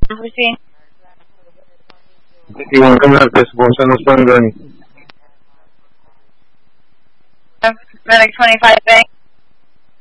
Proceed. 21 Canartes, Gonzalo Spangani. Medic 25 Bank.